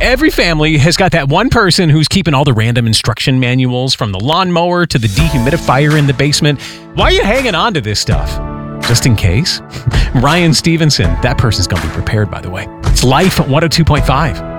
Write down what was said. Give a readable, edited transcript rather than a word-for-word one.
Every family has got that one person who's keeping all the random instruction manuals from the lawnmower to the dehumidifier in the basement. Why are you hanging on to this stuff? Just in case? Ryan Stevenson, that person's going to be prepared, by the way. It's Life 102.5.